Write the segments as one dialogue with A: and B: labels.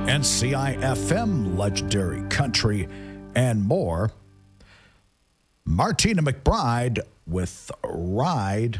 A: NCI FM, Legendary Country, and more. Martina McBride with Ride.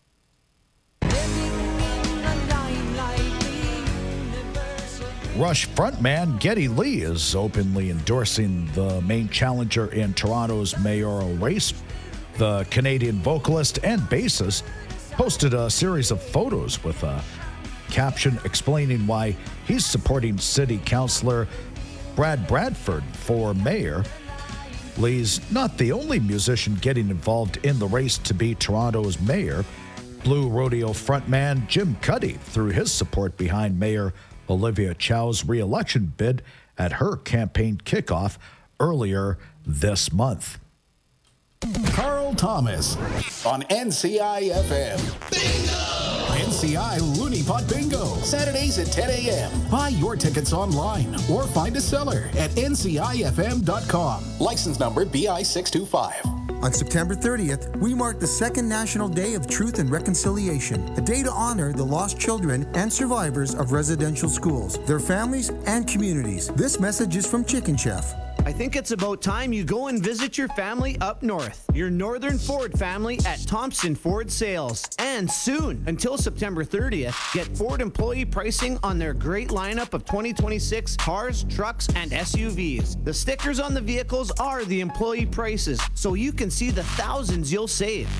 A: Rush frontman Geddy Lee is openly endorsing the main challenger in Toronto's mayoral race. The Canadian vocalist and bassist posted a series of photos with a caption explaining why he's supporting City Councillor Brad Bradford for mayor. Lee's not the only musician getting involved in the race to be Toronto's mayor. Blue Rodeo frontman Jim Cuddy threw his support behind Mayor Olivia Chow's re-election bid at her campaign kickoff earlier this month.
B: Carl Thomas on NCI FM. Bingo! NCI Looney Pot Bingo, Saturdays at 10 a.m. Buy your tickets online or find a seller at ncifm.com. License number BI 625.
C: On September 30th, we mark the second National Day of Truth and Reconciliation, a day to honor the lost children and survivors of residential schools, their families, and communities. This message is from Chicken Chef.
D: I think it's about time you go and visit your family up north. Your Northern Ford family at Thompson Ford Sales. And soon, until September 30th, get Ford employee pricing on their great lineup of 2026 cars, trucks, and SUVs. The stickers on the vehicles are the employee prices, so you can see the thousands you'll save.